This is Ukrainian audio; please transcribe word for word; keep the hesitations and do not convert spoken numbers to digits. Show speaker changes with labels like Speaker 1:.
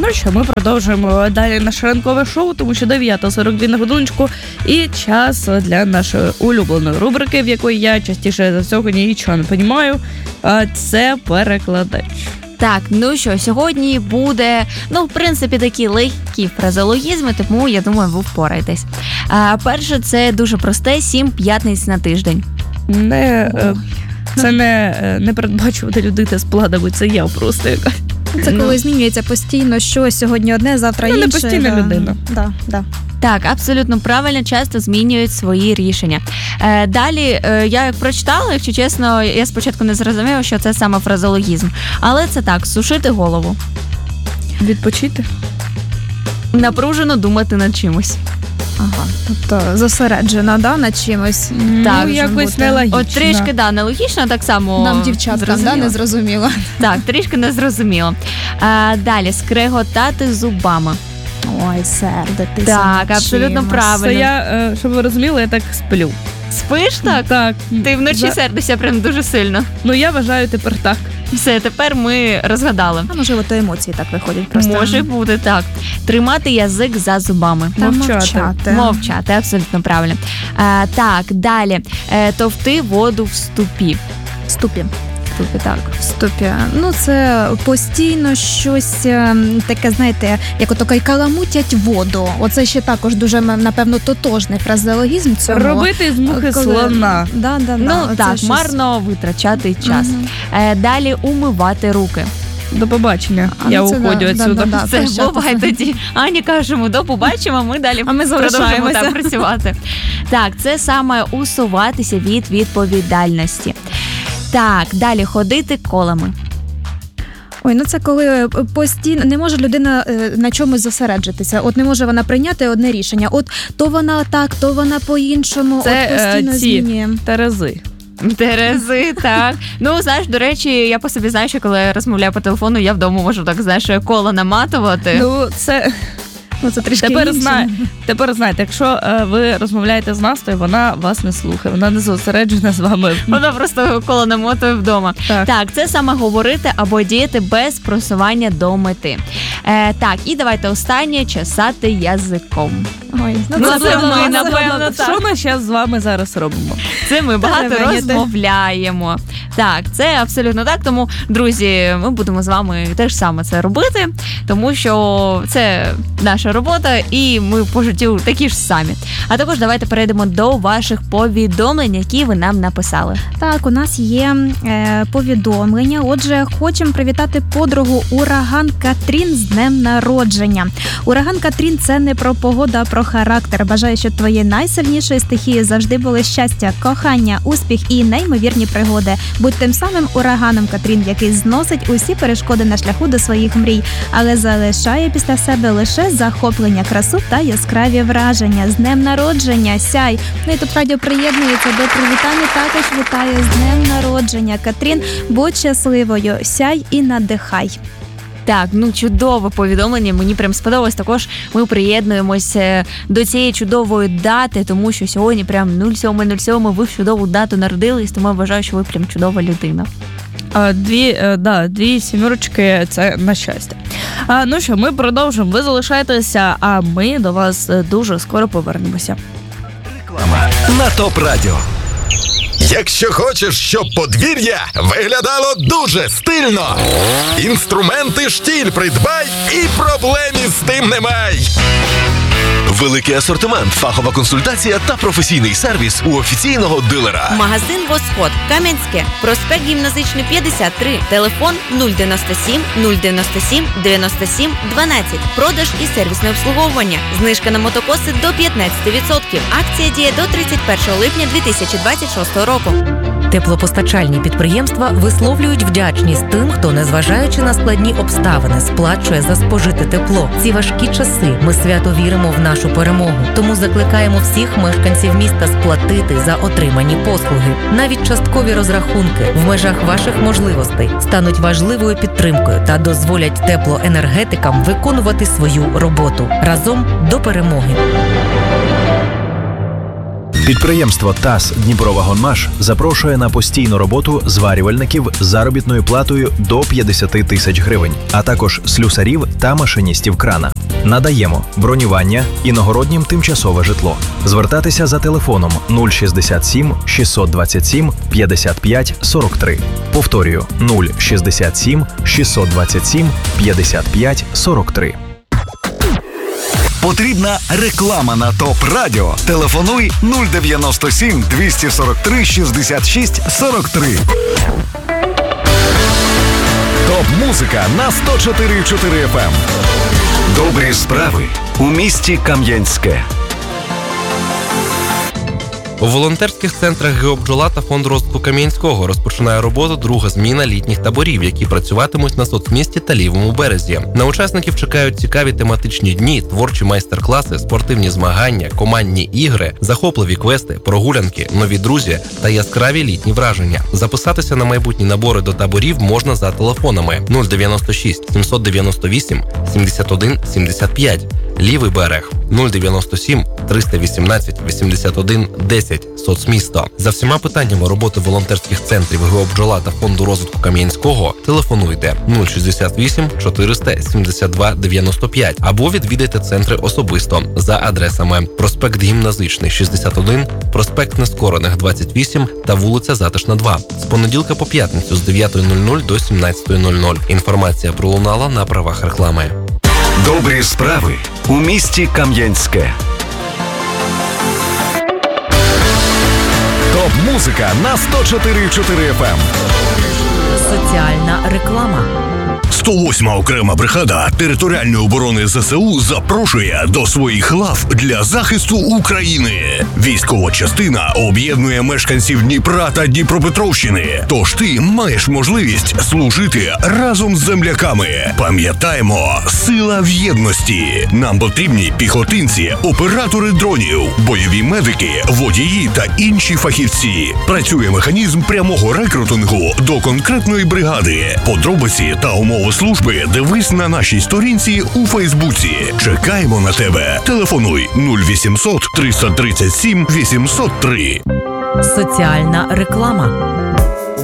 Speaker 1: Ну що, ми продовжуємо далі наше ранкове шоу, тому що дев'ята сорок два на годиночку і час для нашої улюбленої рубрики, в якої я частіше за всього нічого не розумію, а це перекладач.
Speaker 2: Так, ну що, сьогодні буде, ну, в принципі, такі легкі фразеологізми, тому, я думаю, ви впораєтесь. А, перше, це дуже просте, сім п'ятниць на тиждень.
Speaker 1: Не, це не, не передбачувати людини з планами, це я просто якась.
Speaker 3: Це коли ну. змінюється постійно, що сьогодні одне, завтра
Speaker 1: ну,
Speaker 3: інше.
Speaker 1: Не постійна
Speaker 3: да.
Speaker 1: людина.
Speaker 3: Да, да.
Speaker 2: Так, абсолютно правильно, часто змінюють свої рішення. Е, далі, е, я як прочитала, якщо чесно, я спочатку не зрозуміла, що це саме фразеологізм. Але це так, сушити голову.
Speaker 1: Відпочити?
Speaker 2: Напружено думати над чимось.
Speaker 3: Ага, тобто зосереджена, да, над чимось.
Speaker 2: Так,
Speaker 1: ну, якось нелогічно.
Speaker 2: От трішки, да, нелогічно, так само
Speaker 3: нам, дівчаткам, да, не зрозуміло.
Speaker 2: Так, трішки не зрозуміло. А, далі, скреготати зубами.
Speaker 3: Ой, сердитися.
Speaker 2: Так, абсолютно правильно.
Speaker 1: Це я, щоб ви розуміли, я так сплю.
Speaker 2: Спиш так?
Speaker 1: Так.
Speaker 2: Ти вночі За... сердишся прям дуже сильно.
Speaker 1: Ну, я вважаю тепер так.
Speaker 2: Все, тепер ми розгадали.
Speaker 3: А можливо, то емоції так виходять просто.
Speaker 2: Може бути, так. Тримати язик за зубами.
Speaker 3: Та мовчати.
Speaker 2: Мовчати, абсолютно правильно. А, так, далі. Е, товти воду в ступі.
Speaker 3: Ступі.
Speaker 2: Ступі, так.
Speaker 3: Ступі. Ну, це постійно щось таке, знаєте, як ото каламутять воду. Оце ще також дуже, напевно, тотожний фразеологізм цього.
Speaker 1: Робити з мухи
Speaker 3: коли...
Speaker 1: слона.
Speaker 3: Да, да,
Speaker 2: ну,
Speaker 3: да.
Speaker 2: так,
Speaker 3: щось...
Speaker 2: марно витрачати час.
Speaker 3: Угу.
Speaker 2: Е, далі умивати руки.
Speaker 1: До побачення.
Speaker 3: А,
Speaker 1: я
Speaker 3: ну,
Speaker 1: уходжу
Speaker 3: да,
Speaker 1: відсюди.
Speaker 3: Да, да,
Speaker 2: це
Speaker 3: да,
Speaker 2: буває тоді. Ані кажемо, до побачимо, ми далі
Speaker 3: а ми
Speaker 2: продовжуємо там працювати. Так, це саме усуватися від відповідальності. Так, далі ходити колами.
Speaker 3: Ой, ну це коли постійно не може людина на чомусь зосереджитися. От не може вона прийняти одне рішення. От то вона так, то вона по-іншому.
Speaker 1: Це
Speaker 3: от постійно
Speaker 1: ці
Speaker 3: змінює.
Speaker 1: Терези.
Speaker 2: Терези, так. Ну, знаєш, до речі, я по собі знаю, що коли я розмовляю по телефону, я вдома можу так, знаєш, коло наматувати.
Speaker 1: Ну, це...
Speaker 3: Ну, це трішки
Speaker 1: тепер,
Speaker 3: інше.
Speaker 1: знає, тепер знаєте, якщо е, ви розмовляєте з Настою, вона вас не слухає, вона не зосереджена з вами.
Speaker 2: Вона просто коло намотує вдома.
Speaker 1: Так.
Speaker 2: так, це саме говорити або діяти без просування до мети. Е, так, і давайте останнє, чесати язиком.
Speaker 3: Ой,
Speaker 2: ну, ну, це ми, напевно, так.
Speaker 1: Що ми зараз з вами зараз робимо?
Speaker 2: Це ми багато
Speaker 3: Теревеніти.
Speaker 2: розмовляємо. Так, це абсолютно так. Тому, друзі, ми будемо з вами теж саме це робити, тому що це наша робота, і ми по життю такі ж самі. А також давайте перейдемо до ваших повідомлень, які ви нам написали.
Speaker 3: Так, у нас є е, повідомлення. Отже, хочемо привітати подругу Ураган Катрін з днем народження. Ураган Катрін – це не про погоду, а про характер. Бажаю, щоб твоєю найсильнішою стихією завжди були щастя, кохання, успіх і неймовірні пригоди. Будь тим самим ураганом, Катрін, який зносить усі перешкоди на шляху до своїх мрій, але залишає після себе лише захоплення, красу та яскраві враження. З днем народження, сяй! Ну і тут радіо приєднується до привітання, також вітає з днем народження. Катрін, будь щасливою, сяй і надихай.
Speaker 2: Так, ну чудове повідомлення, мені прям сподобалось. Також ми приєднуємося до цієї чудової дати, тому що сьогодні прям нуль сьомого нуль сьомого ви в чудову дату народились, тому я вважаю, що ви прям чудова людина.
Speaker 1: А, дві, да, дві сімерочки – це на щастя. А, ну що, ми продовжимо. Ви залишайтеся, а ми до вас дуже скоро повернемося.
Speaker 4: Реклама на ТОП Радіо. Якщо хочеш, щоб подвір'я виглядало дуже стильно, інструменти «Штіль» придбай і проблем із тим немає. Великий асортимент, фахова консультація та професійний сервіс у офіційного дилера.
Speaker 5: Магазин «Восход», Кам'янське, проспект Гімназичний, п'ятдесят три, телефон нуль дев'яносто сім нуль дев'яносто сім дев'яносто сім дванадцять, продаж і сервісне обслуговування, знижка на мотокоси до п'ятнадцять відсотків, акція діє до тридцять першого липня дві тисячі двадцять шостого року.
Speaker 6: Теплопостачальні підприємства висловлюють вдячність тим, хто, незважаючи на складні обставини, сплачує за спожите тепло. Ці важкі часи ми свято віримо в нашу перемогу. Тому закликаємо всіх мешканців міста сплатити за отримані послуги. Навіть часткові розрахунки в межах ваших можливостей стануть важливою підтримкою та дозволять теплоенергетикам виконувати свою роботу. Разом до перемоги.
Speaker 7: Підприємство ТАСС «Дніпровагонмаш» запрошує на постійну роботу зварювальників з заробітною платою до п'ятдесят тисяч гривень, а також слюсарів та машиністів крана. Надаємо бронювання, іногороднім тимчасове житло. Звертатися за телефоном нуль шістдесят сім шістсот двадцять сім п'ятдесят п'ять сорок три. Повторюю, нуль шістдесят сім шістсот двадцять сім п'ятдесят п'ять сорок три.
Speaker 8: Потрібна реклама на ТОП Радіо. Телефонуй нуль дев'яносто сім двісті сорок три шістдесят шість сорок три. Топ-музика на сто чотири і чотири еф ем. Добрі справи у місті Кам'янське.
Speaker 9: У волонтерських центрах «Геобджола» та Фонд розвитку Кам'янського розпочинає роботу друга зміна літніх таборів, які працюватимуть на соцмісті та лівому березі. На учасників чекають цікаві тематичні дні, творчі майстер-класи, спортивні змагання, командні ігри, захопливі квести, прогулянки, нові друзі та яскраві літні враження. Записатися на майбутні набори до таборів можна за телефонами нуль дев'яносто шість сімсот дев'яносто вісім сімдесят один сімдесят п'ять, лівий берег нуль дев'яносто сім триста вісімнадцять вісімдесят один десять, соцмісто. За всіма питаннями роботи волонтерських центрів «Геобджола» та Фонду розвитку Кам'янського телефонуйте нуль шістдесят вісім чотириста сімдесят два дев'яносто п'ять або відвідайте центри особисто за адресами: проспект Гімназичний шістдесят один, проспект Нескорених двадцять вісім та вулиця Затишна два. З понеділка по п'ятницю з дев'ятої нуль нуль до сімнадцятої нуль нуль. Інформація пролунала на правах реклами.
Speaker 8: Добрі справи у місті Кам'янське. Топ-музика на сто чотири і чотири еф ем.
Speaker 6: Соціальна реклама.
Speaker 10: сто восьма окрема бригада територіальної оборони зе се у запрошує до своїх лав для захисту України. Військова частина об'єднує мешканців Дніпра та Дніпропетровщини. Тож ти маєш можливість служити разом з земляками. Пам'ятаємо, сила в єдності. Нам потрібні піхотинці, оператори дронів, бойові медики, водії та інші фахівці. Працює механізм прямого рекрутингу до конкретної бригади. Подробиці та умови служби дивись на нашій сторінці у Фейсбуці. Чекаємо на тебе. Телефонуй нуль вісімсот триста тридцять сім вісімсот три.
Speaker 6: Соціальна реклама.